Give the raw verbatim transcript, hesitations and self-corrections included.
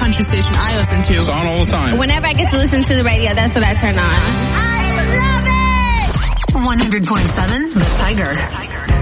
country station I listen to. It's on all the time. Whenever I get to listen to the radio, that's what I turn on. I love it! one hundred point seven The Tiger.